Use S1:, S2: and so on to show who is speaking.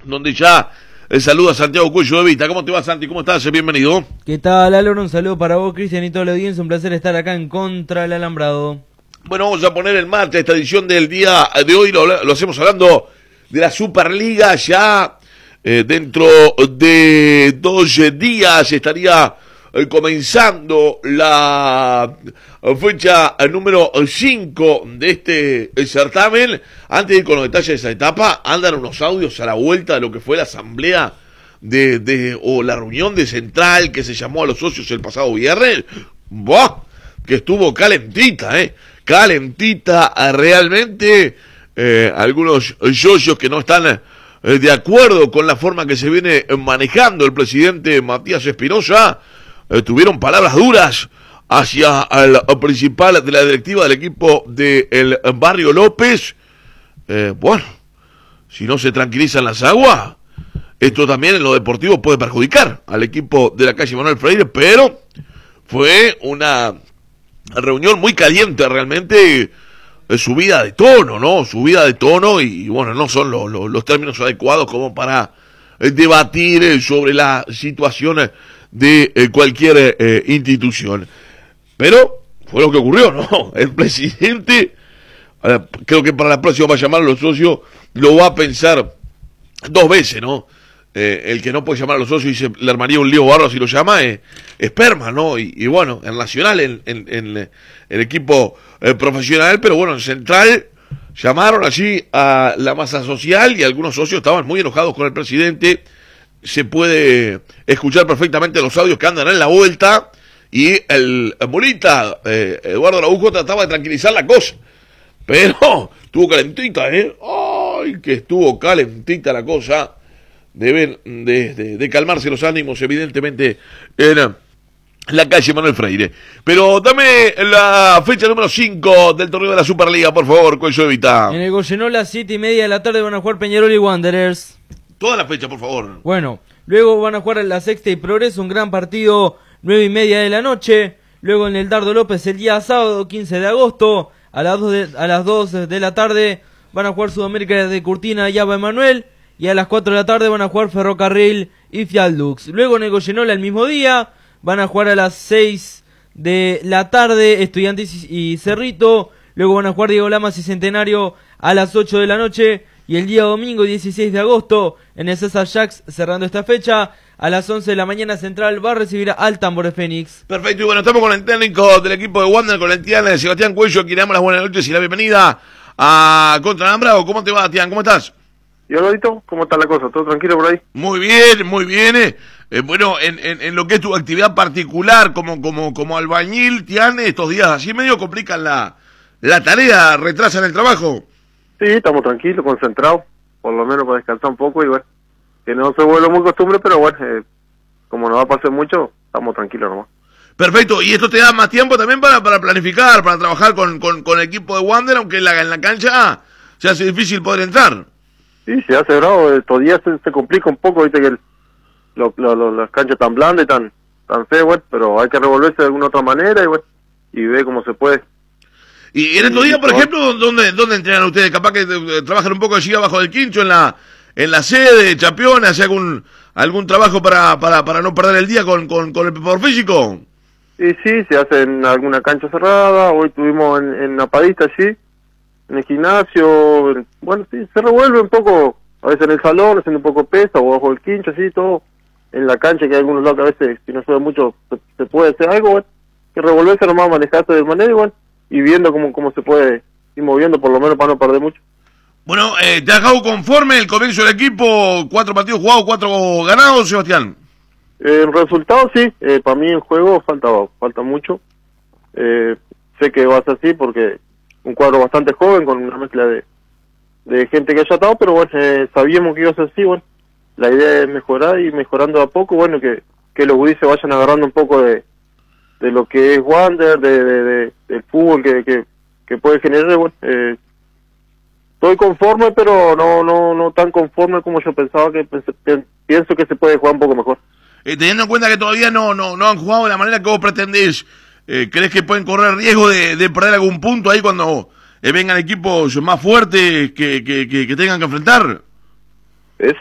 S1: donde ya saluda a Santiago Cuello de Vita. ¿Cómo te va, Santi? ¿Cómo estás? Bienvenido.
S2: ¿Qué tal, Álvaro? Un saludo para vos, Cristian, y toda la audiencia. Un placer estar acá en Contra del Alambrado.
S1: Bueno, vamos a poner en marcha esta edición del día de hoy. Lo hacemos hablando de la Superliga. Ya dentro de 2 días estaría comenzando la fecha número 5 de este certamen. Antes de ir con los detalles de esa etapa, andan unos audios a la vuelta de lo que fue la asamblea o la reunión de Central que se llamó a los socios el pasado viernes. ¡Buah! Que estuvo calentita, calentita realmente. Algunos socios que no están de acuerdo con la forma que se viene manejando el presidente Matías Espinosa tuvieron palabras duras hacia el principal de la directiva del equipo del Barrio López. Bueno, si no se tranquilizan las aguas, esto también en lo deportivo puede perjudicar al equipo de la calle Manuel Freire, pero fue una reunión muy caliente realmente, subida de tono, ¿no? Subida de tono y bueno, no son los términos adecuados como para debatir sobre la situación de cualquier institución. Pero fue lo que ocurrió, ¿no? El presidente, creo que para la próxima va a llamar a los socios, lo va a pensar 2 veces, ¿no? El que no puede llamar a los socios y se le armaría un lío barro si lo llama es Perma, ¿no? Y bueno, en Nacional, en el equipo profesional, pero bueno, en Central llamaron allí a la masa social y algunos socios estaban muy enojados con el presidente. Se puede escuchar perfectamente los audios que andan en la vuelta y el mulita Eduardo Araujo trataba de tranquilizar la cosa, pero estuvo calentita, ¡ay, que estuvo calentita la cosa! Deben de calmarse los ánimos, evidentemente, en la calle Manuel Freire. Pero dame la fecha número 5 del torneo de la Superliga, por favor, Cuello de Vita.
S2: En el Goyenol, a las 7:30 de la tarde van a jugar Peñarol y Wanderers.
S1: Toda la fecha, por favor.
S2: Bueno, luego van a jugar la Sexta y Progreso, un gran partido, 9:30 de la noche. Luego en el Dardo López el día sábado, 15 de agosto, a las 2 de la tarde van a jugar Sudamérica de Curtina y Aba Emanuel. Y a las 4 de la tarde van a jugar Ferrocarril y Fialdux. Luego en el Goyenol el mismo día van a jugar a las 6 de la tarde Estudiantes y Cerrito. Luego van a jugar Diego Lamas y Centenario a las 8 de la noche. Y el día domingo 16 de agosto en el César Jacks, cerrando esta fecha, a las 11 de la mañana Central va a recibir al Tambor de Fénix.
S1: Perfecto, y bueno, estamos con el técnico del equipo de Wander, con el Tian Sebastián Cuello, a quien le damos las buenas noches y la bienvenida a Contra Alambrado. ¿Cómo te va, Tian? ¿Cómo estás?
S3: ¿Y Alvarito? ¿Cómo está la cosa? ¿Todo tranquilo por ahí?
S1: Muy bien, muy bien. Bueno, en lo que es tu actividad particular como albañil, Tian, estos días así medio complican la tarea, retrasan el trabajo.
S3: Sí, estamos tranquilos, concentrados, por lo menos para descansar un poco y bueno, que no se vuelva muy costumbre, pero bueno, como no va a pasar mucho, estamos tranquilos nomás.
S1: Perfecto, y esto te da más tiempo también para planificar, para trabajar con el equipo de Wander, aunque en la cancha se hace difícil poder entrar.
S3: Sí, se hace bravo, estos días se complica un poco, viste que las canchas tan blandas y tan feas, bueno, pero hay que revolverse de alguna otra manera y bueno, y ver cómo se puede.
S1: Y en estos días, por ejemplo, ¿dónde entrenan ustedes? Capaz que trabajan un poco allí abajo del quincho, en la sede, Chapión, hace algún trabajo para no perder el día con el preparador físico.
S3: Y sí, se hace en alguna cancha cerrada, hoy estuvimos en Napadita allí, en el gimnasio, bueno, sí, se revuelve un poco, a veces en el salón, haciendo un poco pesa, o bajo el quincho, así, todo, en la cancha, que hay algunos lados que a veces, si no sube mucho, se puede hacer algo, bueno, que revolverse nomás, manejarse de manera igual, y viendo cómo se puede ir moviendo, por lo menos para no perder mucho.
S1: Bueno, ¿te has dejado conforme el comienzo del equipo? 4 partidos jugados, 4 ganados, Sebastián.
S3: En resultados, sí, para mí en juego falta mucho, sé que va a ser así porque un cuadro bastante joven con una mezcla de gente que haya estado, pero bueno, sabíamos que iba a ser así, bueno, la idea es mejorar y mejorando a poco, bueno, que los gurises vayan agarrando un poco de lo que es Wander, del fútbol que puede generar, bueno, estoy conforme, pero no tan conforme como yo pensaba, que pienso que se puede jugar un poco mejor.
S1: Teniendo en cuenta que todavía no han jugado de la manera que vos pretendés, ¿crees que pueden correr riesgo de perder algún punto ahí cuando vengan equipos más fuertes que tengan que enfrentar?